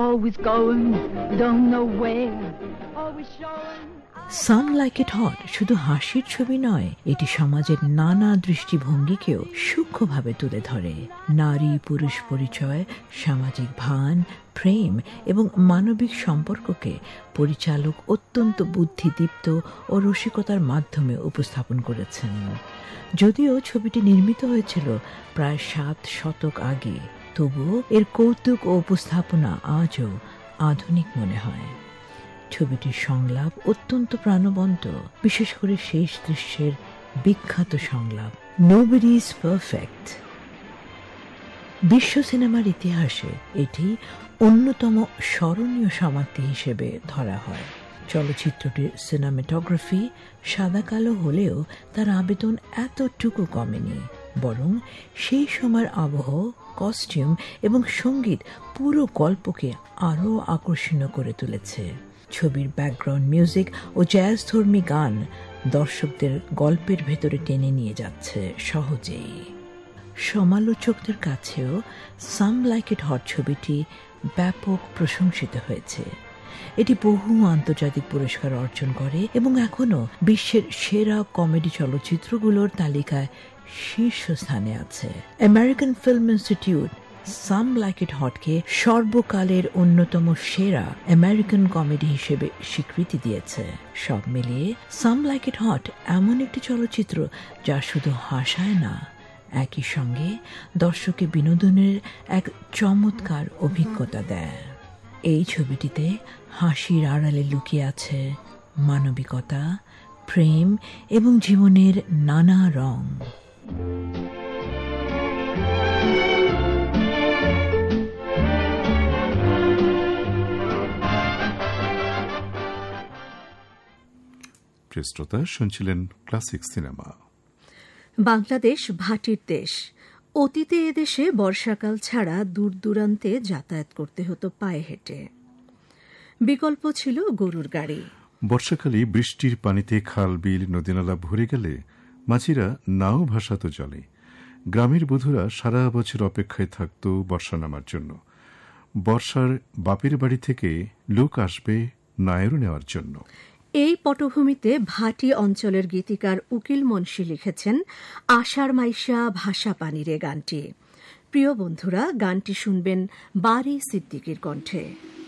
always going, don't know where, always showing. Some like it hot শুধু হাসির ছবি নয়, এটি সমাজের নানা দৃষ্টিভঙ্গিকেও সূক্ষ্মভাবে তুলে ধরে। নারী পুরুষ পরিচয়, সামাজিক ভান, প্রেম এবং মানবিক সম্পর্ককে পরিচালক অত্যন্ত বুদ্ধিদীপ্ত ও রসিকতার মাধ্যমে উপস্থাপন করেছেন। যদিও ছবিটি নির্মিত হয়েছিল প্রায় 7 শতক আগে, তবুও এর কৌতুক ও উপস্থাপনা আজও আধুনিক মনে হয়। ছবিটির সংলাপ অত্যন্ত প্রাণবন্ত, বিশেষ করে শেষ দৃশ্যের বিখ্যাত সংলাপ, নোবডি ইজ পারফেক্ট। বিশ্ব সিনেমার ইতিহাসে এটি অন্যতম স্মরণীয় সমাপ্তি হিসেবে ধরা হয়। চলচ্চিত্রটির সিনেমাটোগ্রাফি সাদা কালো হলেও তার আবেদন এতটুকু কমেনি, বরং সেই সময়ের আবহ, কস্টিউম এবং সঙ্গীত পুরো গল্পকে আরও আকর্ষণীয় করে তুলেছে। ছবির ব্যাকগ্রাউন্ড মিউজিক ও জ্যাজধর্মী গান দর্শকদের গল্পের ভেতরে টেনে নিয়ে যাচ্ছে সহজেই। সমালোচকদের কাছেও সাম লাইক ইট হট ছবিটি ব্যাপক প্রশংসিত হয়েছে। এটি বহু আন্তর্জাতিক পুরস্কার অর্জন করে এবং এখনও বিশ্বের সেরা কমেডি চলচ্চিত্রগুলোর তালিকায় শীর্ষস্থানে আছে। American film institute some like it হটকে সর্বকালের অন্যতম সেরা আমেরিকান কমেডি হিসেবে স্বীকৃতি দিয়েছে। সব মিলিয়ে সাম লাইক ইট হট এমন একটি চলচ্চিত্র যা শুধু হাসায় না, একই সঙ্গে দর্শককে বিনোদনের এক চমৎকার অভিজ্ঞতা দেয়। এই ছবিটিতে হাসির আড়ালে লুকিয়ে আছে মানবিকতা, প্রেম এবং জীবনের নানা রং। শ্রোতা শুনছিলেন ক্লাসিক সিনেমা। বাংলাদেশ ভাটির দেশ। অতীতে এদেশে বর্ষাকাল ছাড়া দূর দূরান্তে যাতায়াত করতে হতো পায়ে হেঁটে। বিকল্প ছিল গরুর গাড়ি। বর্ষাকালে বৃষ্টির পানিতে খাল, বিল, নদীনালা ভরে গেলে মাঝিরা নাও ভাসাত জলে। গ্রামের বধূরা সারা বছর অপেক্ষায় থাকত বর্ষা নামার জন্য। বর্ষার বাপের বাড়ি থেকে লোক আসবে নায়ের নেওয়ার জন্য। এই পটভূমিতে ভাটি অঞ্চলের গীতিকার উকিল মুন্সী লিখেছেন আষাঢ় মাইশা ভাষা পানিরে গানটি। প্রিয় বন্ধুরা, গানটি শুনবেন বারী সিদ্দিকীর কণ্ঠে।